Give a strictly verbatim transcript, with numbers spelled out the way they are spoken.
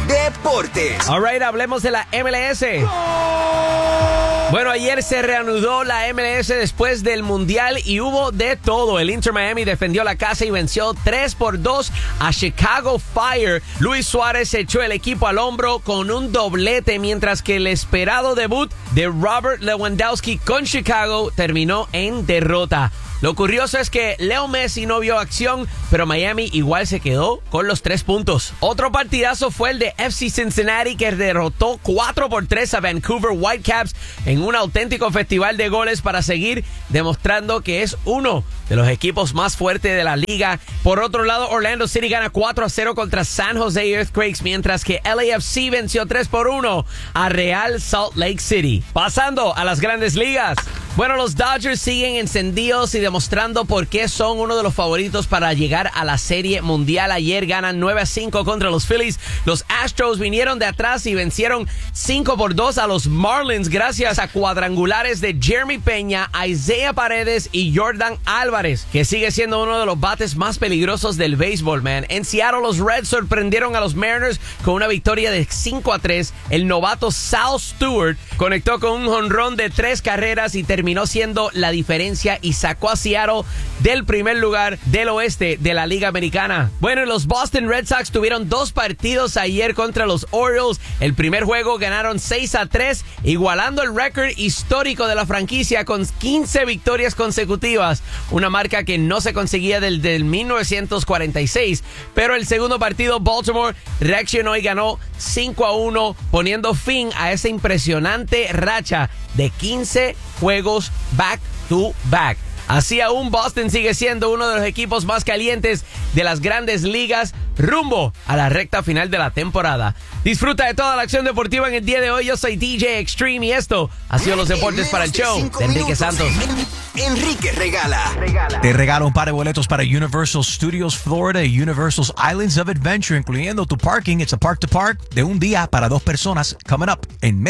Deportes. Alright, hablemos de la M L S. Bueno, ayer se reanudó la M L S después del Mundial y hubo de todo. El Inter Miami defendió la casa y venció tres por dos a Chicago Fire. Luis Suárez echó el equipo al hombro con un doblete, mientras que el esperado debut de Robert Lewandowski con Chicago terminó en derrota. Lo curioso es que Leo Messi no vio acción, pero Miami igual se quedó con los tres puntos. Otro partidazo fue el de F C Cincinnati, que derrotó cuatro por tres a Vancouver Whitecaps en un auténtico festival de goles para seguir demostrando que es uno de los equipos más fuertes de la liga. Por otro lado, Orlando City gana cuatro a cero contra San Jose Earthquakes, mientras que L A F C venció tres por uno a Real Salt Lake City. Pasando a las grandes ligas. Bueno, los Dodgers siguen encendidos y demostrando por qué son uno de los favoritos para llegar a la Serie Mundial. Ayer ganan nueve a cinco contra los Phillies. Los Astros vinieron de atrás y vencieron cinco por dos a los Marlins gracias a cuadrangulares de Jeremy Peña, Isaiah Paredes y Jordan Álvarez, que sigue siendo uno de los bates más peligrosos del béisbol, man. En Seattle, los Reds sorprendieron a los Mariners con una victoria de cinco a tres. El novato Sal Stewart conectó con un jonrón de tres carreras y terminó terminó siendo la diferencia y sacó a Seattle del primer lugar del oeste de la Liga Americana. Bueno, los Boston Red Sox tuvieron dos partidos ayer contra los Orioles. El primer juego ganaron seis a tres, igualando el récord histórico de la franquicia con quince victorias consecutivas, una marca que no se conseguía desde el mil novecientos cuarenta y seis. Pero el segundo partido, Baltimore reaccionó y ganó cinco a uno, poniendo fin a esa impresionante racha de quince juegos back to back. Así aún, Boston sigue siendo uno de los equipos más calientes de las grandes ligas rumbo a la recta final de la temporada. Disfruta de toda la acción deportiva en el día de hoy. Yo soy D J Extreme y esto ha sido los deportes para el show de Enrique Santos. Enrique regala. Te regalo un par de boletos para Universal Studios Florida y Universal's Islands of Adventure, incluyendo tu parking. It's a park to park de un día para dos personas coming up en